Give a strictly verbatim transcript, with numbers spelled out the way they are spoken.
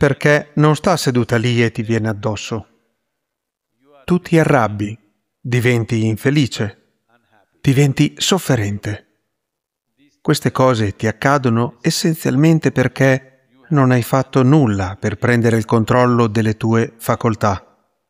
perché non sta seduta lì e ti viene addosso. Tu ti arrabbi, diventi infelice, diventi sofferente. Queste cose ti accadono essenzialmente perché non hai fatto nulla per prendere il controllo delle tue facoltà.